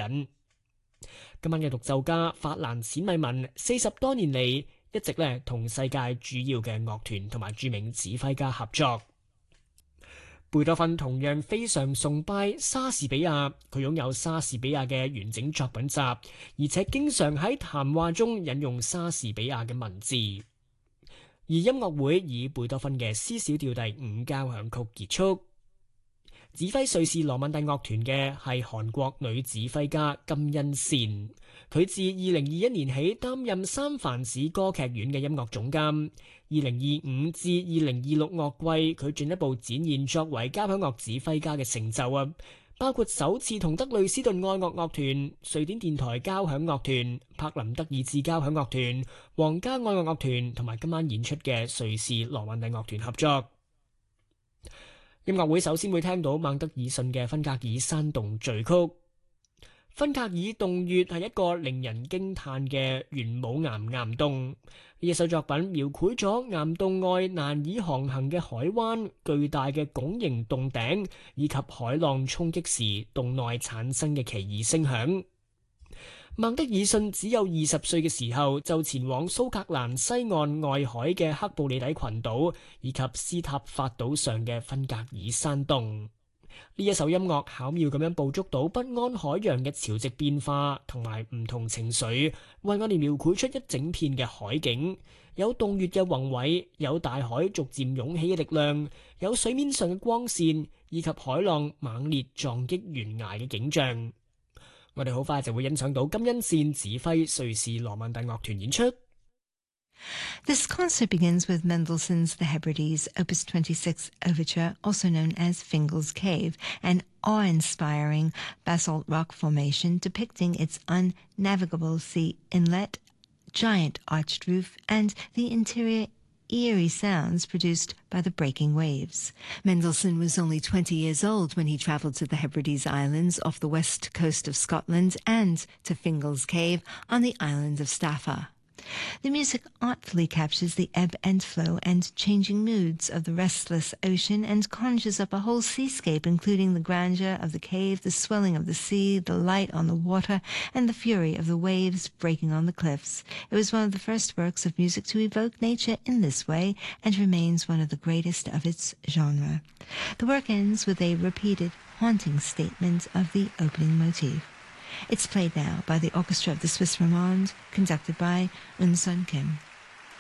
人。今晚嘅獨奏家法蘭淺米文40多年嚟一直同世界主要嘅樂團同埋著名指揮家合作。貝多芬同樣非常崇拜莎士比亞，佢擁有莎士比亞嘅完整作品集，而且經常喺談話中引用莎士比亞嘅文字。而音樂會以貝多芬嘅 C 小調第5交響曲結束。指揮瑞士羅曼蒂樂團嘅係韓國女指揮家金恩善，佢自2021年起擔任三藩市歌劇院嘅音樂總監。2025至2026樂季，佢進一步展現作為交響樂指揮家嘅成就包括首次同德累斯頓愛樂樂團、瑞典電台交響樂團、柏林德意志交響樂團、皇家愛樂樂團同埋今晚演出嘅瑞士羅曼蒂樂團合作。音樂會首先會聽到孟德爾遜嘅芬格爾山洞序曲。芬格爾洞穴係一個令人驚嘆嘅玄武岩洞。呢一首作品描繪咗岩洞外難以航行嘅海灣、巨大嘅拱形洞頂以及海浪衝擊時洞內產生嘅奇異聲響。孟德爾遜只有20歲嘅時候就前往蘇格蘭西岸外海嘅克布里底群島以及斯塔法島上嘅芬格爾山洞。呢一首音樂巧妙咁樣捕捉到不安海洋嘅潮汐變化同埋唔同情緒，為我哋描繪出一整片嘅海景，有洞穴嘅宏偉，有大海逐漸湧起嘅力量，有水面上嘅光線以及海浪猛烈撞擊懸崖嘅景象。我哋好快就會欣賞到金恩善指揮瑞士羅曼蒂樂團演出。 This concert begins with Mendelssohn's The Hebrides, Opus 26 Overture, also known as Fingal's Cave, an awe-inspiring basalt rock formation depicting its unnavigable sea inlet, giant arched roof, and the interior eerie sounds produced by the breaking waves. Mendelssohn was only 20 years old when he travelled to the Hebrides Islands off the west coast of Scotland and to Fingal's Cave on the island of Staffa. The music artfully captures the ebb and flow and changing moods of the restless ocean and conjures up a whole seascape, including the grandeur of the cave, the swelling of the sea, the light on the water, and the fury of the waves breaking on the cliffs. It was one of the first works of music to evoke nature in this way and remains one of the greatest of its genre. The work ends with a repeated, haunting statement of the opening motif. It's played now by the Orchestra of the Swiss Romande, conducted by Eun Sun Kim.